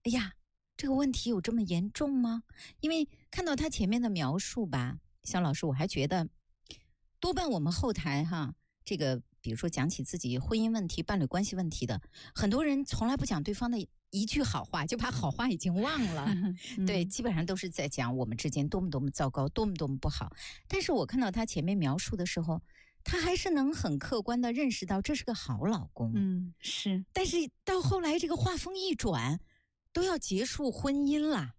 哎呀，这个问题有这么严重吗？因为看到他前面的描述吧，肖老师，我还觉得多半我们后台哈，这个比如说讲起自己婚姻问题、伴侣关系问题的，很多人从来不讲对方的一句好话，就把好话已经忘了。对，基本上都是在讲我们之间多么多么糟糕，多么多么不好。但是我看到他前面描述的时候，他还是能很客观的认识到这是个好老公。 是。 但是到后来这个话锋一转，都要结束婚姻了。